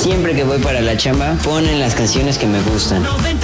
siempre que voy para la chamba ponen las canciones que me gustan.